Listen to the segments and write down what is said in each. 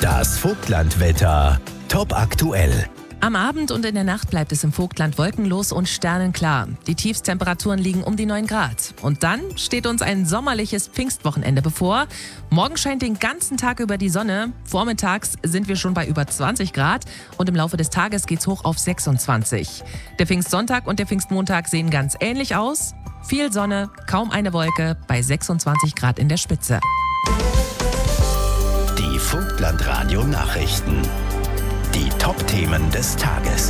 Das Vogtlandwetter. Top aktuell. Am Abend und in der Nacht bleibt es im Vogtland wolkenlos und sternenklar. Die Tiefstemperaturen liegen um die 9 Grad. Und dann steht uns ein sommerliches Pfingstwochenende bevor. Morgen scheint den ganzen Tag über die Sonne. Vormittags sind wir schon bei über 20 Grad und im Laufe des Tages geht's hoch auf 26. Der Pfingstsonntag und der Pfingstmontag sehen ganz ähnlich aus. Viel Sonne, kaum eine Wolke, bei 26 Grad in der Spitze. Die Vogtland-Radio-Nachrichten. Die Top-Themen des Tages.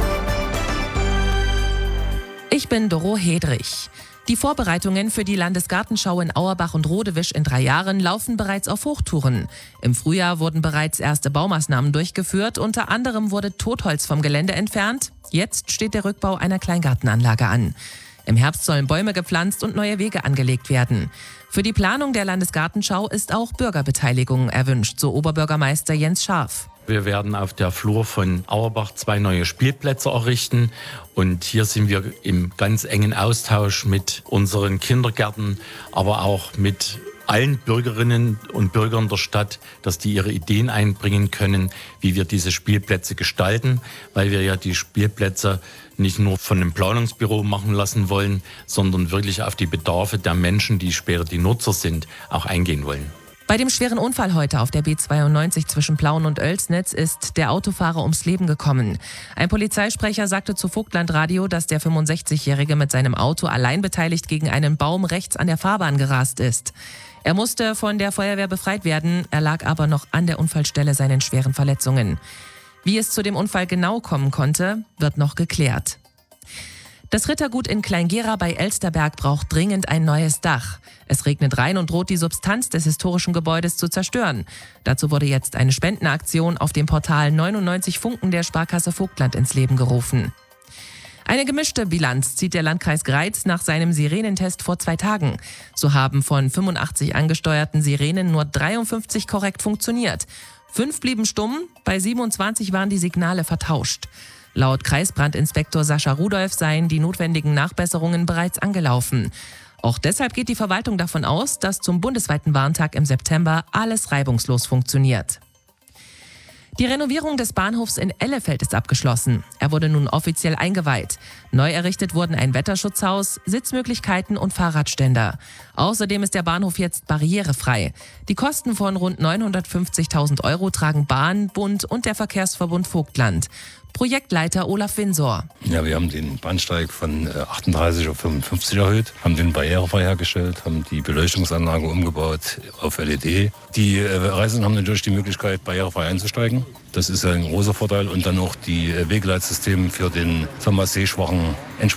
Ich bin Doro Hedrich. Die Vorbereitungen für die Landesgartenschau in Auerbach und Rodewisch in 3 Jahren laufen bereits auf Hochtouren. Im Frühjahr wurden bereits erste Baumaßnahmen durchgeführt. Unter anderem wurde Totholz vom Gelände entfernt. Jetzt steht der Rückbau einer Kleingartenanlage an. Im Herbst sollen Bäume gepflanzt und neue Wege angelegt werden. Für die Planung der Landesgartenschau ist auch Bürgerbeteiligung erwünscht, so Oberbürgermeister Jens Scharf. Wir werden auf der Flur von Auerbach 2 neue Spielplätze errichten. Und hier sind wir im ganz engen Austausch mit unseren Kindergärten, aber auch mit allen Bürgerinnen und Bürgern der Stadt, dass die ihre Ideen einbringen können, wie wir diese Spielplätze gestalten, weil wir ja die Spielplätze nicht nur von einem Planungsbüro machen lassen wollen, sondern wirklich auf die Bedarfe der Menschen, die später die Nutzer sind, auch eingehen wollen. Bei dem schweren Unfall heute auf der B92 zwischen Plauen und Oelsnitz ist der Autofahrer ums Leben gekommen. Ein Polizeisprecher sagte zu Vogtlandradio, dass der 65-Jährige mit seinem Auto allein beteiligt gegen einen Baum rechts an der Fahrbahn gerast ist. Er musste von der Feuerwehr befreit werden, er lag aber noch an der Unfallstelle seinen schweren Verletzungen. Wie es zu dem Unfall genau kommen konnte, wird noch geklärt. Das Rittergut in Kleingera bei Elsterberg braucht dringend ein neues Dach. Es regnet rein und droht die Substanz des historischen Gebäudes zu zerstören. Dazu wurde jetzt eine Spendenaktion auf dem Portal 99 Funken der Sparkasse Vogtland ins Leben gerufen. Eine gemischte Bilanz zieht der Landkreis Greiz nach seinem Sirenentest vor 2 Tagen. So haben von 85 angesteuerten Sirenen nur 53 korrekt funktioniert. 5 blieben stumm, bei 27 waren die Signale vertauscht. Laut Kreisbrandinspektor Sascha Rudolph seien die notwendigen Nachbesserungen bereits angelaufen. Auch deshalb geht die Verwaltung davon aus, dass zum bundesweiten Warntag im September alles reibungslos funktioniert. Die Renovierung des Bahnhofs in Ellefeld ist abgeschlossen. Er wurde nun offiziell eingeweiht. Neu errichtet wurden ein Wetterschutzhaus, Sitzmöglichkeiten und Fahrradständer. Außerdem ist der Bahnhof jetzt barrierefrei. Die Kosten von rund 950.000 € tragen Bahn, Bund und der Verkehrsverbund Vogtland. Projektleiter Olaf Winsor. Ja, wir haben den Bahnsteig von 38 auf 55 erhöht, haben den barrierefrei hergestellt, haben die Beleuchtungsanlage umgebaut auf LED. Die Reisenden haben natürlich die Möglichkeit, barrierefrei einzusteigen. Das ist ein großer Vorteil. Und dann auch die Wegeleitsysteme für den sehschwachen